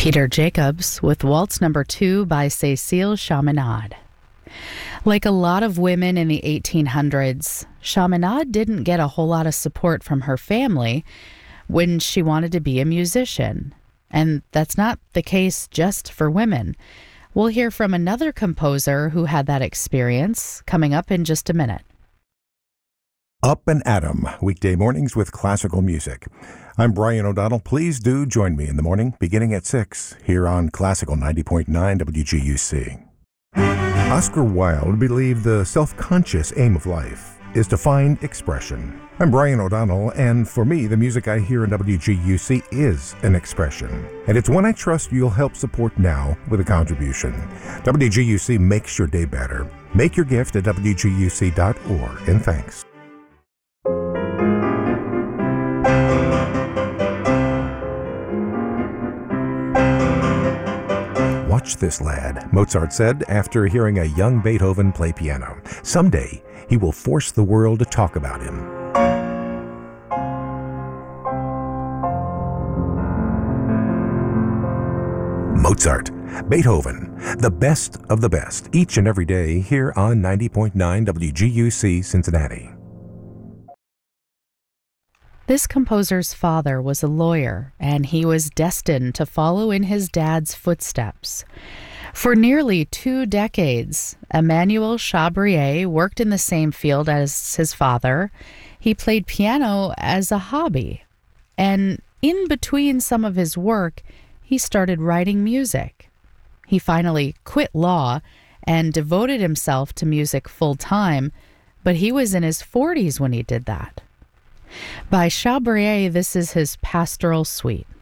Peter Jacobs with Waltz Number 2 by Cécile Chaminade. Like a lot of women in the 1800s, Chaminade didn't get a whole lot of support from her family when she wanted to be a musician. And that's not the case just for women. We'll hear from another composer who had that experience coming up in just a minute. Up and Atom, weekday mornings with classical music. I'm Brian O'Donnell. Please do join me in the morning, beginning at 6, here on Classical 90.9 WGUC. Oscar Wilde believed the self-conscious aim of life is to find expression. I'm Brian O'Donnell, and for me, the music I hear in WGUC is an expression. And it's one I trust you'll help support now with a contribution. WGUC makes your day better. Make your gift at WGUC.org, and thanks. Watch this lad, Mozart said after hearing a young Beethoven play piano. Someday, he will force the world to talk about him. Mozart, Beethoven, the best of the best, each and every day here on 90.9 WGUC Cincinnati. This composer's father was a lawyer, and he was destined to follow in his dad's footsteps. For nearly 2 decades, Emmanuel Chabrier worked in the same field as his father. He played piano as a hobby, and in between some of his work, he started writing music. He finally quit law and devoted himself to music full-time, but he was in his 40s when he did that. By Chabrier, this is his Pastoral Suite.